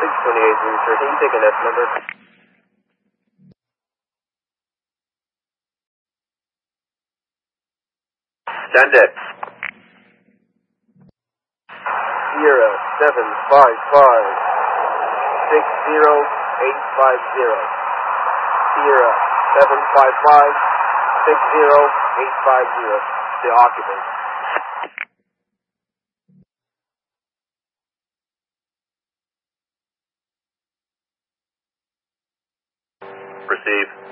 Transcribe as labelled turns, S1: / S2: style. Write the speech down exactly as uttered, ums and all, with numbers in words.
S1: six twenty-eight three thirteen, take an S number. Send it. Sierra seven five five six zero eight five zero. Sierra seven five five six zero eight five zero. The occupant. Receive.